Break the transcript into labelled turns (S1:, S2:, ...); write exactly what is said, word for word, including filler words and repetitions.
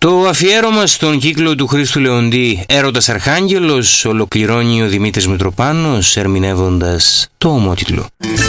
S1: Το αφιέρωμα στον κύκλο του Χρήστου Λεοντή «Έρωτας Αρχάγγελος» ολοκληρώνει ο Δημήτρης Μητροπάνος ερμηνεύοντας το ομότιτλο.